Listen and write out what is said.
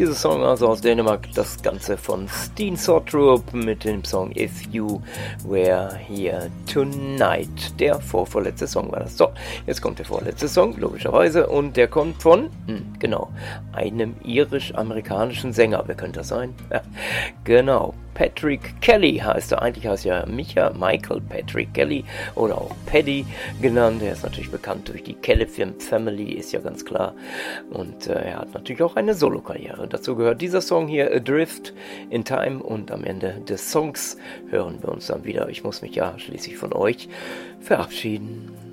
Dieser Song also aus Dänemark, das Ganze von Steen Sottrup mit dem Song If You Were Here Tonight. Der vorvorletzte Song war das. So, jetzt kommt der vorletzte Song, logischerweise, und der kommt von, genau, einem irisch-amerikanischen Sänger. Wer könnte das sein? Ja, genau. Patrick Kelly heißt er. Eigentlich heißt er Michael Patrick Kelly oder auch Paddy genannt. Er ist natürlich bekannt durch die Kelly Family, ist ja ganz klar. Und er hat natürlich auch eine Solokarriere. Dazu gehört dieser Song hier, Adrift in Time. Und am Ende des Songs hören wir uns dann wieder. Ich muss mich ja schließlich von euch verabschieden.